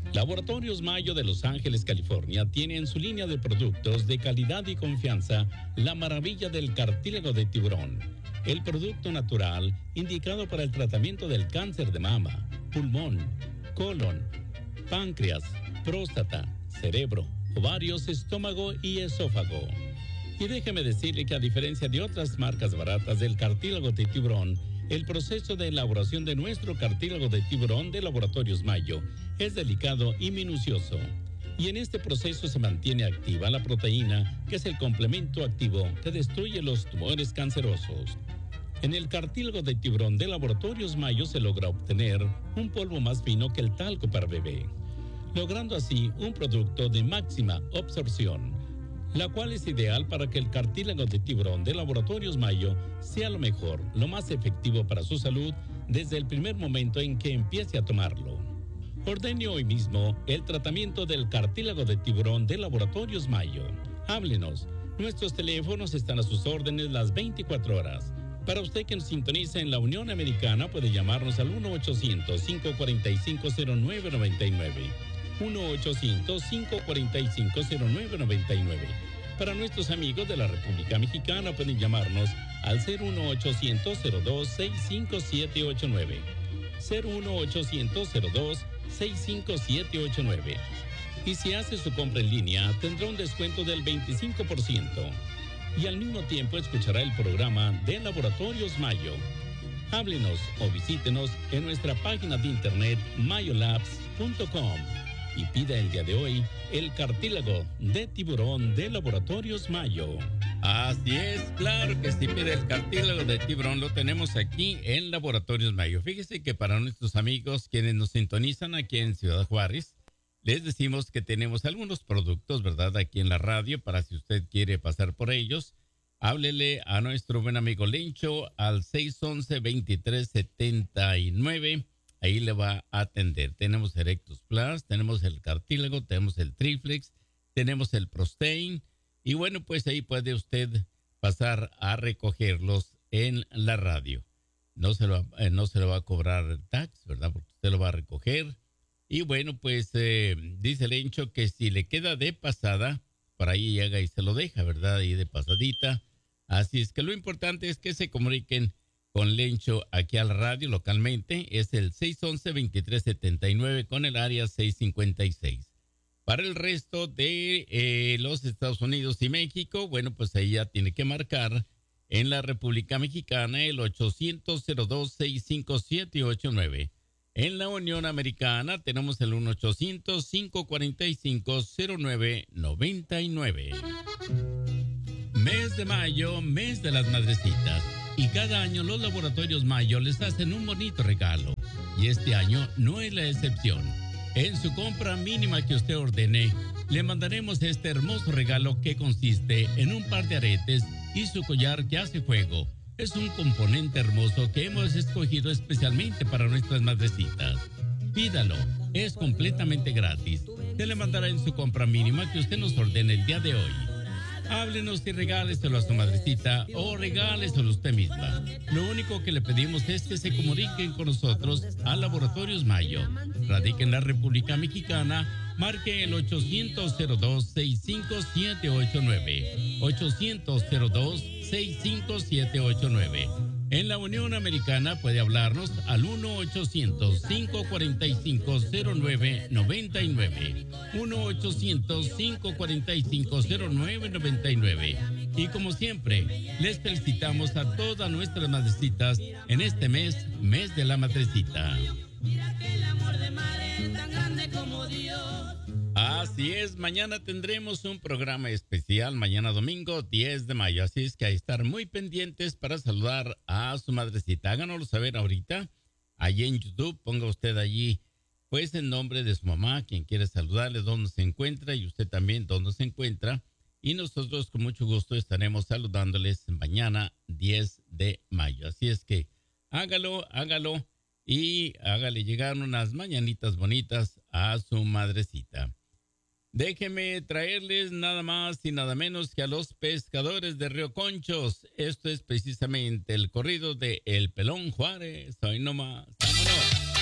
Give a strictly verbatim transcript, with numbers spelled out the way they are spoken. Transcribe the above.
Laboratorios Mayo de Los Ángeles, California, tiene en su línea de productos de calidad y confianza la maravilla del cartílago de tiburón, el producto natural indicado para el tratamiento del cáncer de mama, pulmón, colon, páncreas, próstata, cerebro, ovarios, estómago y esófago. Y déjeme decirle que a diferencia de otras marcas baratas del cartílago de tiburón, el proceso de elaboración de nuestro cartílago de tiburón de Laboratorios Mayo es delicado y minucioso. Y en este proceso se mantiene activa la proteína, que es el complemento activo que destruye los tumores cancerosos. En el cartílago de tiburón de Laboratorios Mayo se logra obtener un polvo más fino que el talco para bebé, logrando así un producto de máxima absorción, la cual es ideal para que el cartílago de tiburón de Laboratorios Mayo sea lo mejor, lo más efectivo para su salud desde el primer momento en que empiece a tomarlo. Ordene hoy mismo el tratamiento del cartílago de tiburón de Laboratorios Mayo. Háblenos. Nuestros teléfonos están a sus órdenes las veinticuatro horas. Para usted que nos sintoniza en la Unión Americana, puede llamarnos al uno ochocientos, cinco cuatro cinco, cero nueve nueve nueve. uno ochocientos, cinco cuatro cinco, cero nueve nueve nueve. Para nuestros amigos de la República Mexicana pueden llamarnos al cero uno ochocientos, cero dos, seis cinco siete ocho nueve. cero uno ochocientos, cero dos, seis cinco siete ocho nueve. Y si hace su compra en línea, tendrá un descuento del veinticinco por ciento. Y al mismo tiempo escuchará el programa de Laboratorios Mayo. Háblenos o visítenos en nuestra página de internet mayolabs punto com. Y pida el día de hoy el cartílago de tiburón de Laboratorios Mayo. Así es, claro que sí, pide el cartílago de tiburón, lo tenemos aquí en Laboratorios Mayo. Fíjese que para nuestros amigos quienes nos sintonizan aquí en Ciudad Juárez, les decimos que tenemos algunos productos, ¿verdad?, aquí en la radio, para si usted quiere pasar por ellos. Háblele a nuestro buen amigo Lencho al seis once, veintitrés setenta y nueve. Ahí le va a atender. Tenemos Erectus Plus, tenemos el cartílago, tenemos el Triflex, tenemos el Prostain. Y bueno, pues ahí puede usted pasar a recogerlos en la radio. No se lo, eh, no se lo va a cobrar tax, ¿verdad? Porque usted lo va a recoger. Y bueno, pues eh, dice el Lencho que si le queda de pasada, por ahí llega y se lo deja, ¿verdad? Ahí de pasadita. Así es que lo importante es que se comuniquen con Lencho aquí al radio localmente. Es el seis once, veintitrés setenta y nueve con el área seiscientos cincuenta y seis. Para el resto de eh, los Estados Unidos y México, bueno, pues ahí ya tiene que marcar en la República Mexicana el ochocientos, cero dos, seis cinco siete ocho nueve. En la Unión Americana tenemos el uno ochocientos, cinco cuatro cinco, cero nueve nueve nueve. Mes de mayo, mes de las madrecitas. Y cada año los Laboratorios Mayo les hacen un bonito regalo. Y este año no es la excepción. En su compra mínima que usted ordene, le mandaremos este hermoso regalo que consiste en un par de aretes y su collar que hace juego. Es un componente hermoso que hemos escogido especialmente para nuestras madrecitas. Pídalo, es completamente gratis. Se le mandará en su compra mínima que usted nos ordene el día de hoy. Háblenos y regáleselo a su madrecita o regáleselo a usted misma. Lo único que le pedimos es que se comuniquen con nosotros a Laboratorios Mayo. Radica en la República Mexicana. Marque el ochocientos, cero dos, seis cinco siete ocho nueve. ochocientos, cero dos, seis cinco siete ocho nueve. En la Unión Americana puede hablarnos al uno ochocientos, cinco cuatro cinco, cero nueve nueve nueve. uno ochocientos, cinco cuatro cinco, cero nueve nueve nueve. Y como siempre, les felicitamos a todas nuestras madrecitas en este mes, mes de la madrecita. Mira que el amor de madre es tan grande como Dios. Así es, mañana tendremos un programa especial, mañana domingo diez de mayo, así es que hay que estar muy pendientes para saludar a su madrecita. Háganoslo saber ahorita, allí en YouTube, ponga usted allí, pues el nombre de su mamá, quien quiere saludarle, dónde se encuentra, y usted también dónde se encuentra, y nosotros con mucho gusto estaremos saludándoles mañana diez de mayo, así es que hágalo, hágalo, y hágale llegar unas mañanitas bonitas a su madrecita. Déjeme traerles nada más y nada menos que a los pescadores de Río Conchos. Esto es precisamente el corrido de El Pelón Juárez. Hoy nomás.